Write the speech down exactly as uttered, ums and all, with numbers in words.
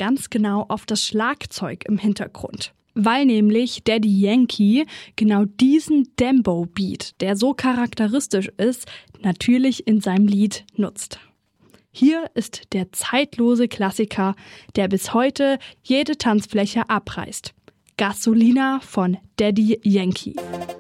ganz genau auf das Schlagzeug im Hintergrund. Weil nämlich Daddy Yankee genau diesen Dembow-Beat, der so charakteristisch ist, natürlich in seinem Lied nutzt. Hier ist der zeitlose Klassiker, der bis heute jede Tanzfläche abreißt. Gasolina von Daddy Yankee.